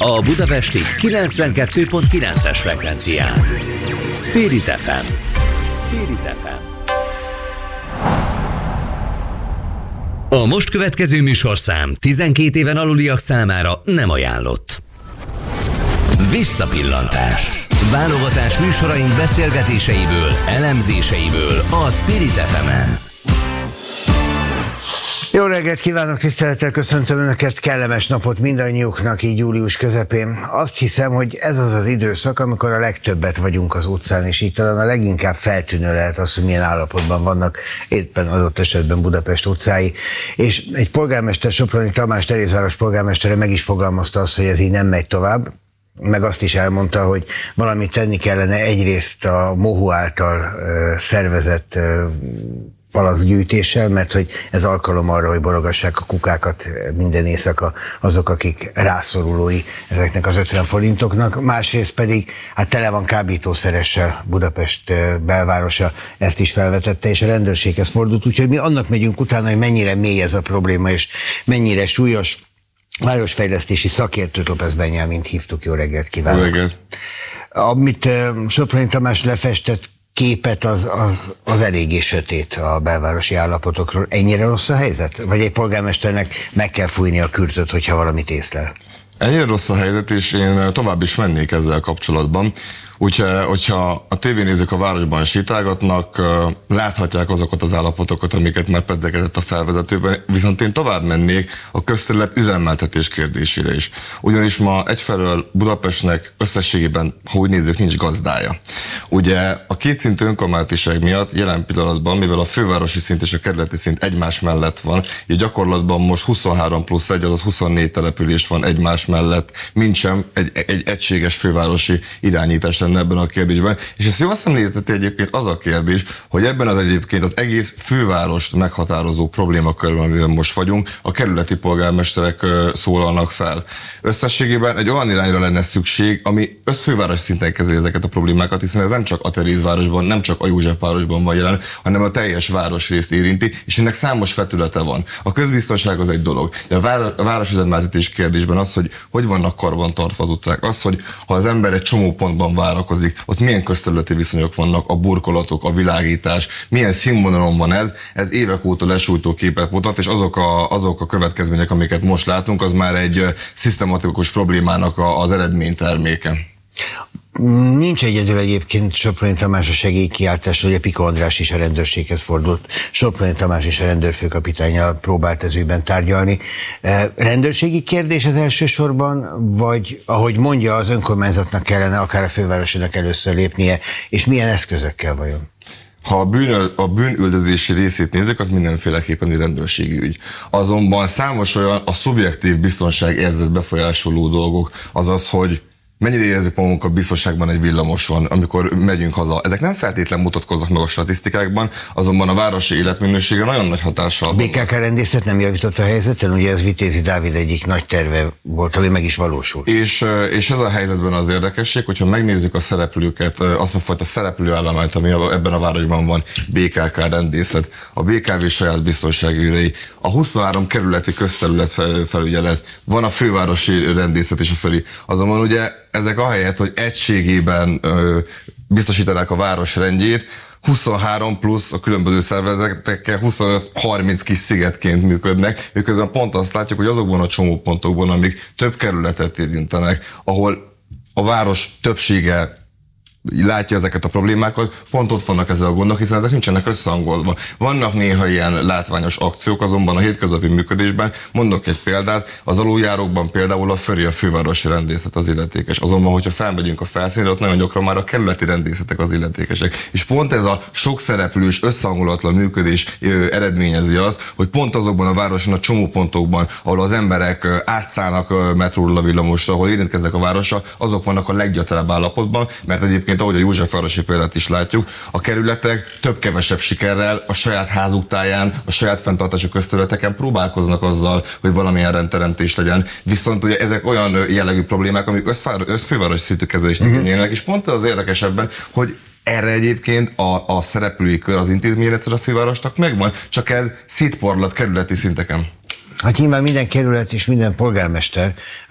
a budapesti 92.9-es frekvencián. Spirit FM. Spirit FM. A most következő műsorszám 12 éven aluliak számára nem ajánlott. Visszapillantás. Válogatás műsoraink beszélgetéseiből, elemzéseiből a Spirit FM-en. Jó reggelt kívánok, tisztelettel köszöntöm Önöket, kellemes napot mindannyiuknak így július közepén. Azt hiszem, hogy ez az az időszak, amikor a legtöbbet vagyunk az utcán, és így talán a leginkább feltűnő lehet az, hogy milyen állapotban vannak éppen adott esetben Budapest utcái. És egy polgármester, Soproni Tamás, Terézváros polgármestere meg is fogalmazta azt, hogy ez így nem megy tovább. Meg azt is elmondta, hogy valamit tenni kellene egyrészt a MOHU által szervezett palaszgyűjtéssel, mert hogy ez alkalom arra, hogy borogassák a kukákat minden éjszaka azok, akik rászorulói ezeknek az 50 forintoknak. Másrészt pedig, hát tele van kábítószeressel Budapest belvárosa, ezt is felvetette, és a rendőrséghez fordult, úgyhogy mi annak megyünk utána, hogy mennyire mély ez a probléma, és mennyire súlyos. Városfejlesztési szakértőt, López Benyámint hívtuk, jó reggelt kívánok. Jó reggelt. Amit Soproni Tamás lefestett képet, az eléggé sötét a belvárosi állapotokról. Ennyire rossz a helyzet? Vagy egy polgármesternek meg kell fújni a kürtöt, hogyha valamit észlel? Ennyire rossz a helyzet, és én tovább is mennék ezzel kapcsolatban. Úgyhogy, hogyha a tévénézők a városban sétálgatnak, láthatják azokat az állapotokat, amiket már pedzegetett a felvezetőben, viszont én tovább mennék a közterület üzemeltetés kérdésére is. Ugyanis ma egyfelől Budapestnek összességében, ha úgy nézzük, nincs gazdája. Ugye a kétszintű önkormányzatiság miatt jelen pillanatban, mivel a fővárosi szint és a kerületi szint egymás mellett van, így gyakorlatban most 23+1, azaz 24 település van egymás mellett, mintsem egy egységes fővárosi irányítás lenne ebben a kérdésben. És ezt jól szemlélteti egyébként az a kérdés, hogy ebben az egyébként az egész fővárost meghatározó problémakörben, amiben most vagyunk, a kerületi polgármesterek szólalnak fel. Összességében egy olyan irányra lenne szükség, ami összfőváros szinten kezeli ezeket a problémákat, hiszen ez nem csak a Terézvárosban, nem csak a Józsefvárosban van jelen, hanem a teljes városrészt érinti, és ennek számos vetülete van. A közbiztonság az egy dolog, de a városüzemeltetés kérdésben az, hogy vannak karbantartva az utcák, az, hogy ha az ember egy csomó pontban várakozik, ott milyen közterületi viszonyok vannak, a burkolatok, a világítás, milyen színvonalon van ez évek óta lesújtó képet mutat, és azok a következmények, amiket most látunk, az már egy szisztematikus problémának az eredményterméke. Nincs egyedül egyébként Soproni Tamás a segélykiáltásra, hogy a Pika András is a rendőrséghez fordult. Soproni Tamás is a rendőrfőkapitánnyal próbált ez ügyben tárgyalni. Rendőrségi kérdés az elsősorban, vagy ahogy mondja, az önkormányzatnak kellene akár a fővárosinak először lépnie, és milyen eszközökkel vajon? Ha a bűnüldözési részét nézzük, az mindenféleképpen egy rendőrségi ügy. Azonban számos olyan a szubjektív biztonságérzet befolyásoló dolgok, azaz, hogy mennyire érezzük magunkat biztonságban egy villamoson, amikor megyünk haza. Ezek nem feltétlenül mutatkoznak meg a statisztikákban, azonban a városi életminőségre nagyon nagy hatással van. A BKK rendészet nem javított a helyzeten, ugye ez Vitézi Dávid egyik nagy terve volt, ami meg is valósult. És ez a helyzetben az érdekesség, hogyha megnézzük a szereplőket, azt a fajta szereplőállományt, ami ebben a városban van, BKK rendészet, a BKV saját biztonsági őrei, a 23 kerületi közterület felügyelet, van a fővárosi rendészet és a fölé. Azonban ugye ezek ahelyett, hogy egységében biztosítanák a város rendjét, 23 plusz a különböző szervezetekkel 25-30 kis szigetként működnek, miközben pont azt látjuk, hogy azokban a csomópontokban, amik több kerületet érintenek, ahol a város többsége látja ezeket a problémákat, pont ott vannak ezzel a gondok, hiszen ezek nincsenek összehangolva. Vannak néha ilyen látványos akciók, azonban a hétköznapi működésben, mondok egy példát, az aluljárókban például a fővárosi rendészet az illetékes. Azonban, hogyha felmegyünk a felszínre, ott nagyon gyakran már a kerületi rendészetek az illetékesek. És pont ez a sok szereplős, összehangolatlan működés eredményezi az, hogy pont azokban a városon, a csomópontokban, ahol az emberek átszállnak metróról a villamosra, ahol érintkeznek a városra, azok vannak a leggyatrább állapotban, mert egyébként ahogy a Józsefvárosi példát is látjuk, a kerületek több-kevesebb sikerrel a saját házuk táján, a saját fenntartási közterületeken próbálkoznak azzal, hogy valamilyen rendteremtés legyen. Viszont ugye ezek olyan jellegű problémák, amik összfőváros szintű kezelést igényelnek, és pont az érdekesebben, hogy erre egyébként a szereplői kör, az intézményrendszer a fővárosnak megvan, csak ez szétporlat kerületi szinteken. Hát nyilván minden kerület és minden polgármester